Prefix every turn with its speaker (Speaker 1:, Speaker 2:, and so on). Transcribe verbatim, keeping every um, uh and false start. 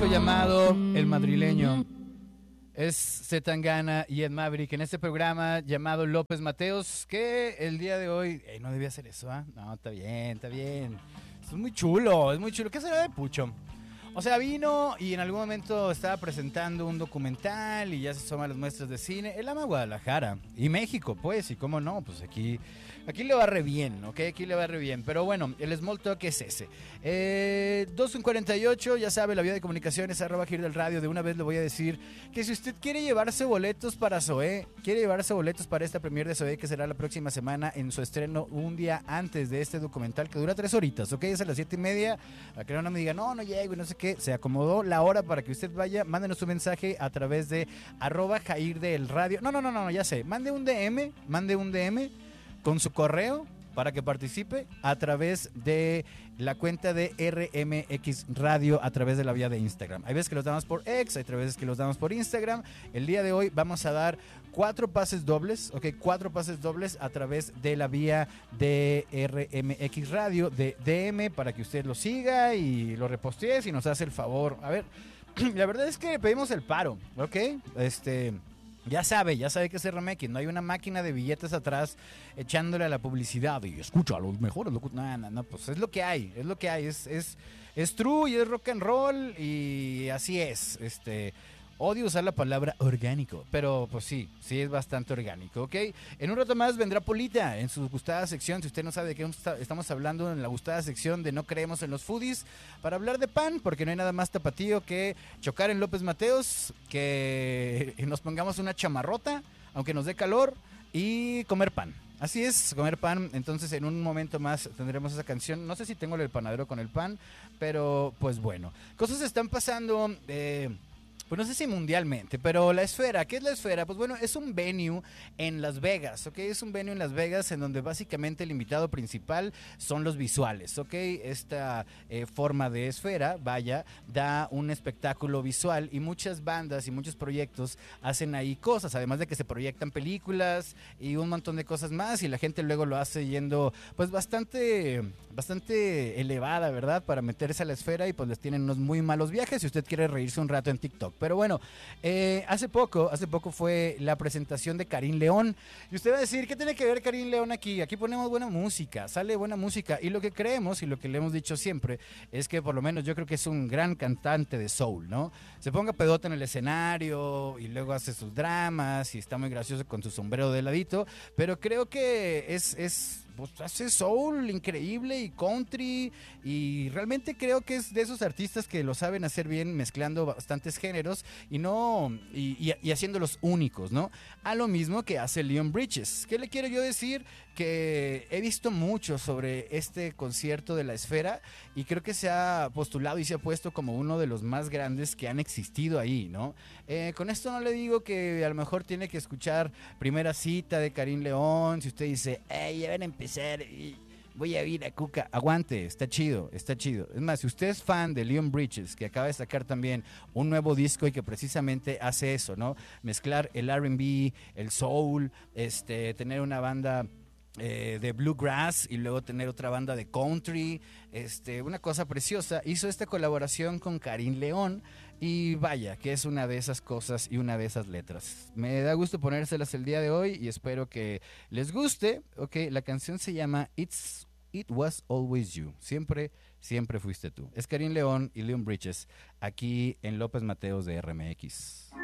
Speaker 1: disco llamado El Madrileño. Es Zetangana y Ed Maverick en este programa llamado López Mateos, que el día de hoy... Ey, no debía hacer eso, ¿ah? ¿eh? No, está bien, está bien. Es muy chulo, es muy chulo. ¿Qué será de Pucho? O sea, vino y en algún momento estaba presentando un documental y ya se asoma a las muestras de cine. Él ama Guadalajara y México, pues, y cómo no, pues aquí, aquí le va re bien, ¿ok? Aquí le va re bien. Pero bueno, el small talk es ese. Eh, dos cuarenta y ocho, ya sabe, la vía de comunicación es arroba Gir del Radio. De una vez le voy a decir que si usted quiere llevarse boletos para Zoé, quiere llevarse boletos para esta premier de Zoé, que será la próxima semana en su estreno un día antes de este documental que dura tres horitas, ¿ok? Es a las siete y media, para que no me diga, no, no llego y no sé qué. Que se acomodó la hora para que usted vaya. Mándenos un mensaje a través de arroba Jair del Radio. No, no, no, no, ya sé. Mande un D M, mande un D M con su correo para que participe a través de la cuenta de R M X Radio a través de la vía de Instagram. Hay veces que los damos por X, hay veces que los damos por Instagram. El día de hoy vamos a dar cuatro pases dobles, ok, cuatro pases dobles a través de la vía de R M X Radio, de D M, para que usted lo siga y lo repostee si nos hace el favor. A ver, la verdad es que pedimos el paro, ok, este... Ya sabe, ya sabe que es R M X, no hay una máquina de billetes atrás echándole a la publicidad y escucha a los mejores. No, no, no, pues es lo que hay, es lo que hay, es, es, es true y es rock and roll y así es. Este, odio usar la palabra orgánico, pero pues sí, sí es bastante orgánico, ¿ok? En un rato más vendrá Polita en su gustada sección. Si usted no sabe de qué estamos hablando, en la gustada sección de No Creemos en los Foodies, para hablar de pan, porque no hay nada más tapatío que chocar en López Mateos, que nos pongamos una chamarrota, aunque nos dé calor, y comer pan. Así es, comer pan. Entonces en un momento más tendremos esa canción. No sé si tengo el panadero con el pan, pero pues bueno, cosas están pasando... Eh, Pues no sé si mundialmente, pero la Esfera, ¿qué es la Esfera? Pues bueno, es un venue en Las Vegas, ¿ok? Es un venue en Las Vegas en donde básicamente el invitado principal son los visuales, ¿ok? Esta eh, forma de esfera, vaya, da un espectáculo visual y muchas bandas y muchos proyectos hacen ahí cosas, además de que se proyectan películas y un montón de cosas más y la gente luego lo hace yendo pues bastante, bastante elevada, ¿verdad? Para meterse a la Esfera y pues les tienen unos muy malos viajes si usted quiere reírse un rato en TikTok. Pero bueno, eh, hace poco, hace poco fue la presentación de Karim León. Y usted va a decir, ¿qué tiene que ver Karim León aquí? Aquí ponemos buena música, sale buena música. Y lo que creemos y lo que le hemos dicho siempre es que por lo menos yo creo que es un gran cantante de soul, ¿no? Se ponga pedota en el escenario y luego hace sus dramas y está muy gracioso con su sombrero de ladito. Pero creo que es... es pues hace soul increíble y country y realmente creo que es de esos artistas que lo saben hacer bien mezclando bastantes géneros y no y, y, y haciéndolos únicos, ¿no? A lo mismo que hace Leon Bridges. ¿Qué le quiero yo decir? Que he visto mucho sobre este concierto de la Esfera y creo que se ha postulado y se ha puesto como uno de los más grandes que han existido ahí, ¿no? Eh, con esto no le digo que a lo mejor tiene que escuchar Primera Cita de Karim León. Si usted dice, hey, ya van a empezar y voy a ir a Cuca, aguante, está chido, está chido. Es más, si usted es fan de Leon Bridges, que acaba de sacar también un nuevo disco y que precisamente hace eso, ¿no? Mezclar el R and B, el soul, este, tener una banda... Eh, de bluegrass y luego tener otra banda de country, este, una cosa preciosa. Hizo esta colaboración con Karim León y vaya, que es una de esas cosas y una de esas letras. Me da gusto ponérselas el día de hoy y espero que les guste. Ok, la canción se llama It's It Was Always You. Siempre, siempre fuiste tú. Es Karim León y Leon Bridges aquí en López Mateos de R M X.